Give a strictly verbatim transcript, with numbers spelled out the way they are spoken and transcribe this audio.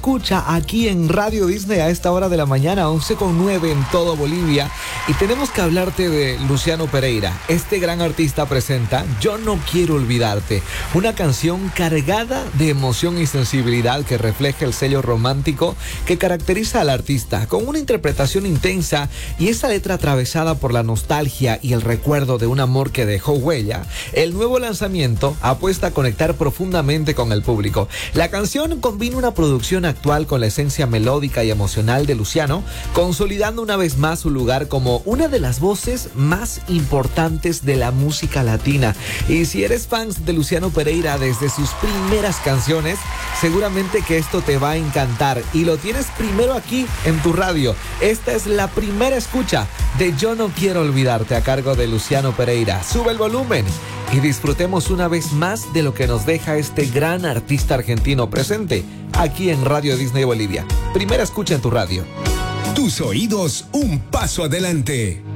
escucha aquí en Radio Disney a esta hora de la mañana, once con nueve en todo Bolivia. Y tenemos que hablarte de Luciano Pereira. Este gran artista presenta Yo no quiero olvidarte, una canción cargada de emoción y sensibilidad que refleja el sello romántico que caracteriza al artista, con una interpretación intensa y esa letra atravesada por la nostalgia y el recuerdo de un amor que dejó huella. El nuevo lanzamiento apuesta a conectar profundamente con el público. La canción combina una producción actual con la esencia melódica y emocional de Luciano, consolidando una vez más su lugar como una de las voces más importantes de la música latina. Y si eres fan de Luciano Pereira desde sus primeras canciones, seguramente que esto te va a encantar y lo tienes primero aquí en tu radio. Esta es la primera escucha de Yo no quiero olvidarte a cargo de Luciano Pereira. Sube el volumen y disfrutemos una vez más de lo que nos deja este gran artista argentino presente aquí en Radio Disney Bolivia. Primera escucha en tu radio. Tus oídos un paso adelante.